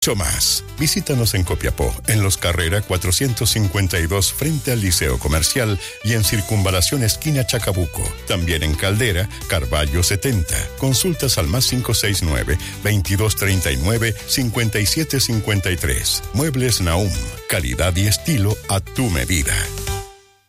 Mucho más. Visítanos en Copiapó, en Los Carrera 452 frente al Liceo Comercial y en Circunvalación esquina Chacabuco. También en Caldera, Carballo 70. Consultas al +569 2239 5753. Muebles Nahum. Calidad y estilo a tu medida.